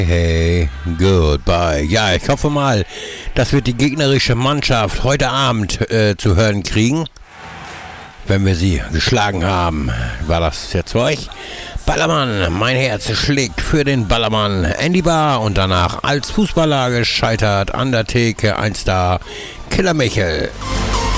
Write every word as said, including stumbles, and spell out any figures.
Hey, goodbye. Ja, ich hoffe mal, dass wir die gegnerische Mannschaft heute Abend äh, zu hören kriegen, wenn wir sie geschlagen haben. War das jetzt für euch? Ballermann, mein Herz schlägt für den Ballermann. Andy Barr und danach als Fußballer gescheitert an der Theke ein Star, Killer Michel.